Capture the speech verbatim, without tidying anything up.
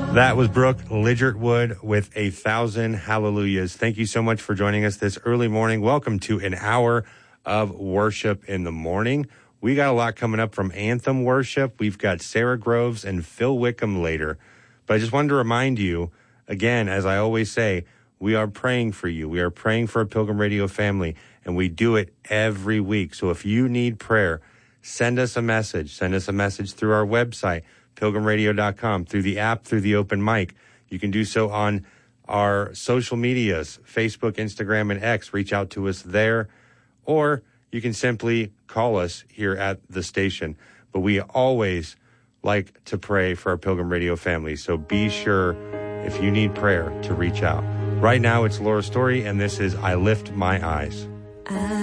That was Brooke Lidgertwood with A Thousand Hallelujahs. Thank you so much for joining us this early morning. Welcome to an hour of worship in the morning. We got a lot coming up from Anthem Worship. We've got Sarah Groves and Phil Wickham later. But I just wanted to remind you, again, as I always say, we are praying for you. We are praying for a Pilgrim Radio family, and we do it every week. So if you need prayer, send us a message. Send us a message through our website, pilgrim radio dot com, through the app, through the open mic. You can do so on our social medias, Facebook, Instagram, and X. Reach out to us there. Or you can simply call us here at the station. But we always like to pray for our Pilgrim Radio family. So be sure, if you need prayer, to reach out. Right now, it's Laura Story, and this is I Lift My Eyes.